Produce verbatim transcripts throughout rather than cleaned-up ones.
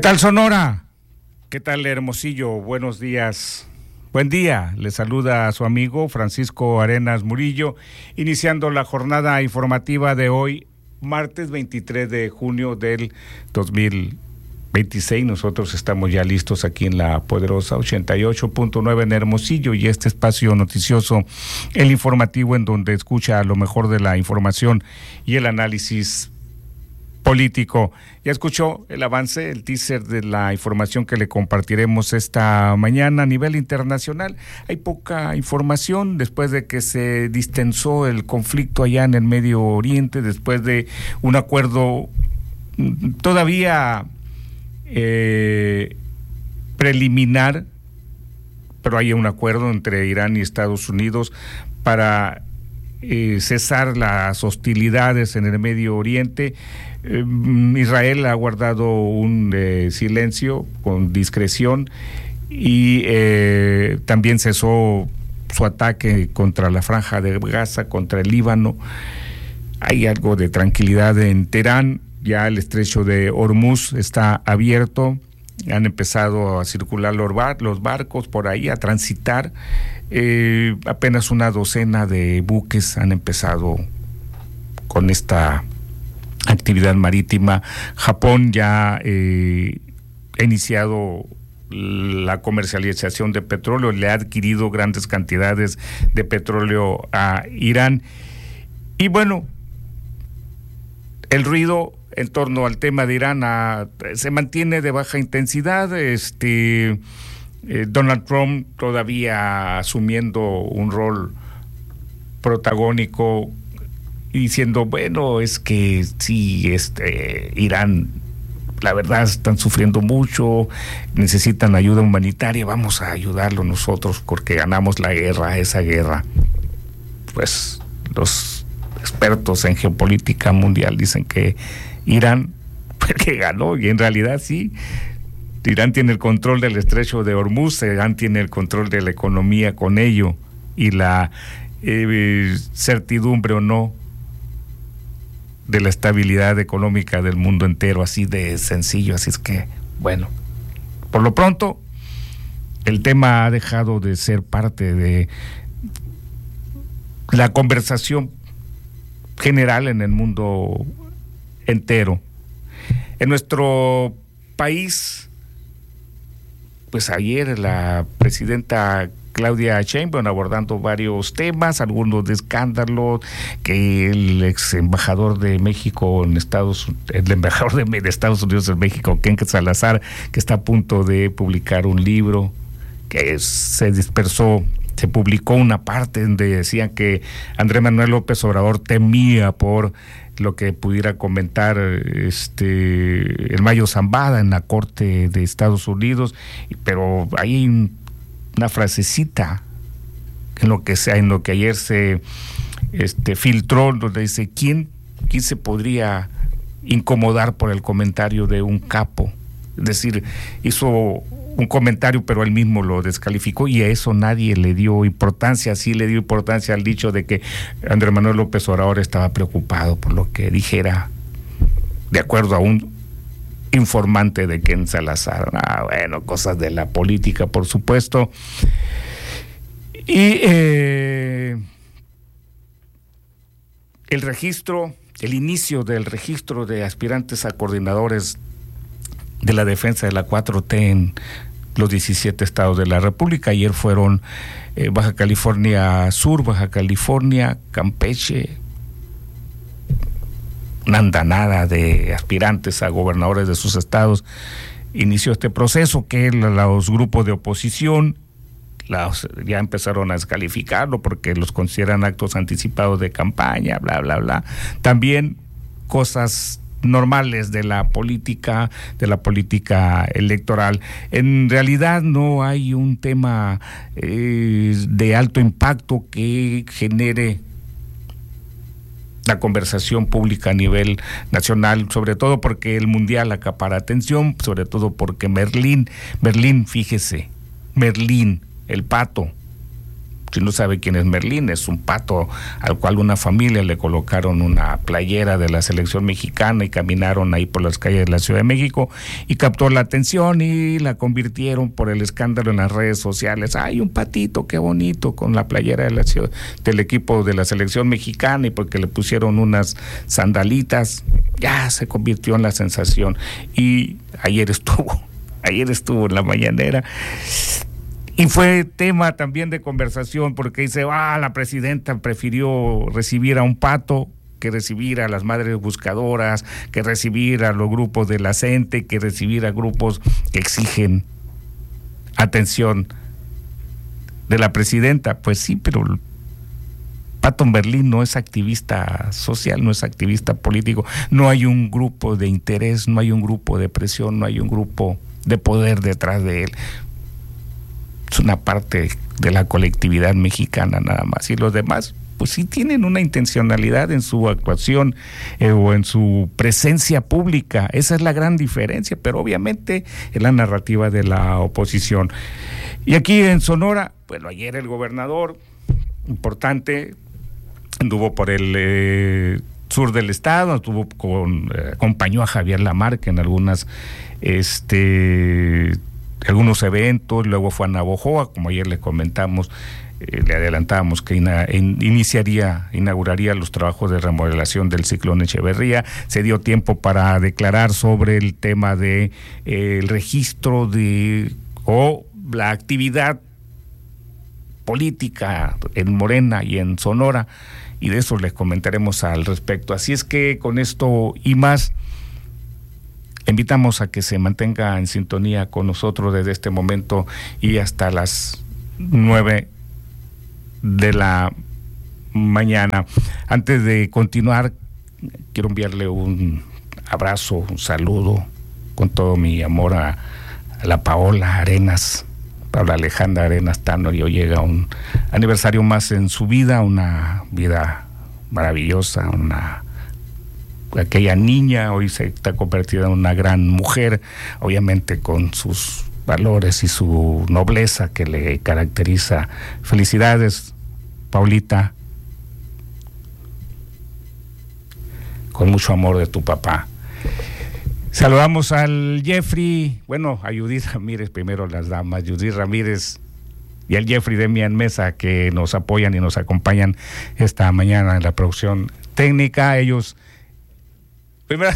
tal, Sonora? ¿Qué tal, Hermosillo? Buenos días. Buen día. Le saluda a su amigo Francisco Arenas Murillo, iniciando la jornada informativa de hoy, martes veintitrés de junio del dos mil veintiséis. Nosotros estamos ya listos aquí en la poderosa ochenta y ocho punto nueve en Hermosillo, y este espacio noticioso, el informativo, en donde escucha lo mejor de la información y el análisis político. Ya escuchó el avance, el teaser de la información que le compartiremos esta mañana a nivel internacional. Hay poca información después de que se distensó el conflicto allá en el Medio Oriente, después de un acuerdo todavía eh, preliminar, pero hay un acuerdo entre Irán y Estados Unidos para eh, cesar las hostilidades en el Medio Oriente. Eh, Israel ha guardado un eh, silencio con discreción y eh, también cesó su ataque contra la Franja de Gaza, contra el Líbano. Hay algo de tranquilidad en Teherán. Ya el estrecho de Hormuz está abierto. Han empezado a circular los, bar- los barcos por ahí, a transitar. Eh, apenas una docena de buques han empezado con esta actividad marítima. Japón ya eh, ha iniciado la comercialización de petróleo, le ha adquirido grandes cantidades de petróleo a Irán. Y bueno, el ruido en torno al tema de Irán a, se mantiene de baja intensidad. Este eh, Donald Trump todavía asumiendo un rol protagónico, diciendo, bueno, es que sí, este, Irán, la verdad, están sufriendo mucho, necesitan ayuda humanitaria, vamos a ayudarlo nosotros porque ganamos la guerra, esa guerra. Pues los expertos en geopolítica mundial dicen que Irán, pues, que ganó, y en realidad sí. Irán tiene el control del estrecho de Hormuz, Irán tiene el control de la economía con ello, y la eh, certidumbre o no de la estabilidad económica del mundo entero, así de sencillo. Así es que, bueno, por lo pronto el tema ha dejado de ser parte de la conversación general en el mundo entero. En nuestro país, pues ayer la presidenta Claudia Sheinbaum abordando varios temas, algunos de escándalo, que el ex embajador de México en Estados el embajador de, de Estados Unidos en México, Ken Salazar, que está a punto de publicar un libro, que se dispersó, se publicó una parte donde decían que Andrés Manuel López Obrador temía por lo que pudiera comentar este el Mayo Zambada en la Corte de Estados Unidos, pero hay un una frasecita en lo que sea, en lo que ayer se este filtró, donde dice quién quién se podría incomodar por el comentario de un capo. Es decir, hizo un comentario, pero él mismo lo descalificó, y a eso nadie le dio importancia. Sí le dio importancia al dicho de que Andrés Manuel López Obrador estaba preocupado por lo que dijera, de acuerdo a un informante de Ken Salazar. Ah, bueno, cosas de la política, por supuesto. Y eh, el registro, el inicio del registro de aspirantes a coordinadores de la defensa de la cuatro T en los diecisiete estados de la República. Ayer fueron eh, Baja California Sur, Baja California, Campeche, una andanada de aspirantes a gobernadores de sus estados. Inició este proceso que los grupos de oposición los, ya empezaron a descalificarlo porque los consideran actos anticipados de campaña, bla, bla, bla. También cosas normales de la política, de la política electoral. En realidad no hay un tema eh, de alto impacto que genere la conversación pública a nivel nacional, sobre todo porque el mundial acapara atención, sobre todo porque Merlín, Merlín, fíjese, Merlín, el pato, Si no sabe quién es Merlín, es un pato al cual una familia le colocaron una playera de la selección mexicana y caminaron ahí por las calles de la Ciudad de México y captó la atención y la convirtieron por el escándalo en las redes sociales. ¡Ay, un patito, qué bonito! Con la playera de la ciudad, del equipo de la selección mexicana, y porque le pusieron unas sandalitas, ya se convirtió en la sensación. Y ayer estuvo, ayer estuvo en la mañanera. Y fue tema también de conversación porque dice, ah, la presidenta prefirió recibir a un pato que recibir a las madres buscadoras, que recibir a los grupos de la gente, que recibir a grupos que exigen atención de la presidenta. Pues sí, pero Pato Merlín no es activista social, no es activista político, no hay un grupo de interés, no hay un grupo de presión, no hay un grupo de poder detrás de él. Es una parte de la colectividad mexicana nada más, y los demás pues sí tienen una intencionalidad en su actuación eh, o en su presencia pública. Esa es la gran diferencia, pero obviamente es la narrativa de la oposición. Y aquí en Sonora, bueno, ayer el gobernador importante anduvo por el eh, sur del estado, estuvo con eh, acompañó a Javier Lamarque en algunas este algunos eventos, luego fue a Navojoa, como ayer le comentamos, eh, le adelantábamos que ina, in, iniciaría, inauguraría los trabajos de remodelación del ciclón Echeverría. Se dio tiempo para declarar sobre el tema de eh, el registro de o la actividad política en Morena y en Sonora, y de eso les comentaremos al respecto. Así es que con esto y más, invitamos a que se mantenga en sintonía con nosotros desde este momento y hasta las nueve de la mañana. Antes de continuar, quiero enviarle un abrazo, un saludo con todo mi amor a, a la Paola Arenas, Paola Alejandra Arenas Tano, y hoy llega un aniversario más en su vida, una vida maravillosa, una aquella niña hoy se está convertida en una gran mujer, obviamente con sus valores y su nobleza que le caracteriza. Felicidades, Paulita, con mucho amor de tu papá. Saludamos al Jeffrey, bueno, a Judith Ramírez, primero las damas, Judith Ramírez y al Jeffrey Demian Mesa, que nos apoyan y nos acompañan esta mañana en la producción técnica. Ellos primero,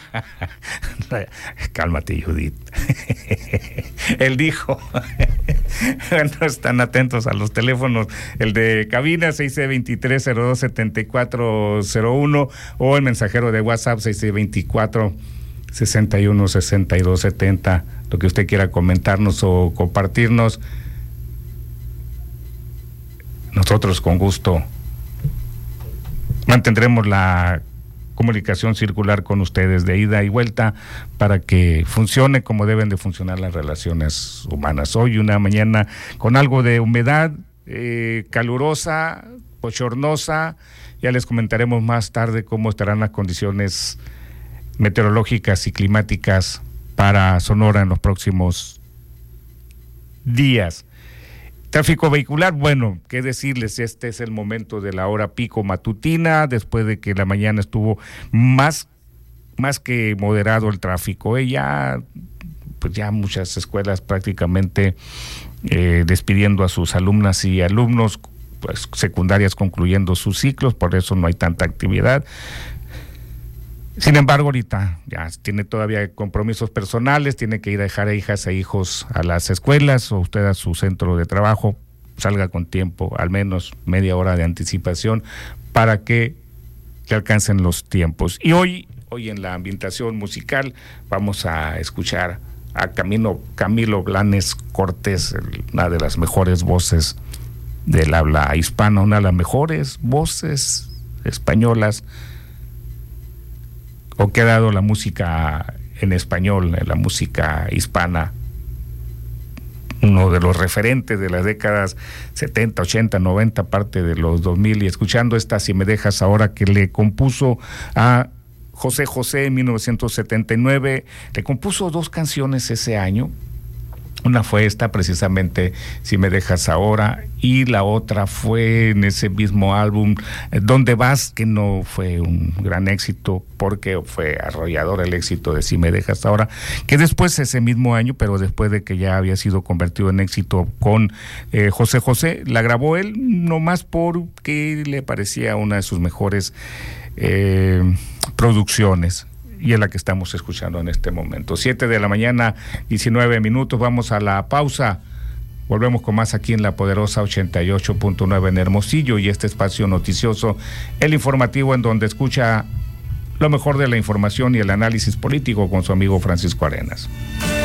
cálmate, Judith. Él dijo, no están atentos a los teléfonos, el de cabina seis seis dos tres cero dos siete cuatro cero uno o el mensajero de WhatsApp seis seis dos cuatro sesenta y uno sesenta y dos setenta, lo que usted quiera comentarnos o compartirnos. Nosotros con gusto mantendremos la comunicación circular con ustedes de ida y vuelta para que funcione como deben de funcionar las relaciones humanas. Hoy una mañana con algo de humedad, eh, calurosa, bochornosa. Ya les comentaremos más tarde cómo estarán las condiciones meteorológicas y climáticas para Sonora en los próximos días. Tráfico vehicular, bueno, qué decirles, este es el momento de la hora pico matutina, después de que la mañana estuvo más, más que moderado el tráfico. Eh, ya, pues ya muchas escuelas prácticamente eh, despidiendo a sus alumnas y alumnos, pues secundarias concluyendo sus ciclos, por eso no hay tanta actividad. Sin embargo, ahorita ya tiene todavía compromisos personales, tiene que ir a dejar a hijas e hijos a las escuelas o usted a su centro de trabajo. Salga con tiempo, al menos media hora de anticipación para que le alcancen los tiempos. Y hoy, hoy en la ambientación musical vamos a escuchar a Camilo, Camilo Blanes Cortés, una de las mejores voces del habla hispana, una de las mejores voces españolas o que ha dado la música en español, la música hispana, uno de los referentes de las décadas setenta, ochenta, noventa, parte de los dos mil, y escuchando esta Si me dejas ahora, que le compuso a José José en mil novecientos setenta y nueve, le compuso dos canciones ese año, Una fue esta, precisamente, Si me dejas ahora, y la otra fue en ese mismo álbum, ¿Dónde vas?, que no fue un gran éxito, porque fue arrollador el éxito de Si me dejas ahora, que después, ese mismo año, pero después de que ya había sido convertido en éxito con eh, José José, la grabó él, nomás porque le parecía una de sus mejores eh, producciones. Y es la que estamos escuchando en este momento. Siete de la mañana, diecinueve minutos, vamos a la pausa. Volvemos con más aquí en la poderosa ochenta y ocho punto nueve en Hermosillo, y este espacio noticioso, el informativo, en donde escucha lo mejor de la información y el análisis político con su amigo Francisco Arenas.